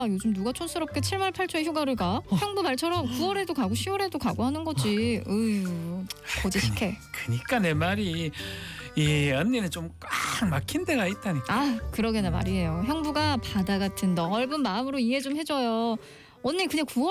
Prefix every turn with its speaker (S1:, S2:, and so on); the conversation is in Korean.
S1: 요즘 누가 촌스럽게 7말 8초에 휴가를 가? 형부 말처럼 9월에도 가고 10월에도 가고 하는 거지. 으유, 고지식해.
S2: 그니까 내 말이 이 언니는 좀 꽉 막힌 데가 있다니까.
S1: 아, 그러게나 말이에요. 형부가 바다 같은 넓은 마음으로 이해 좀 해줘요. 언니 그냥 9월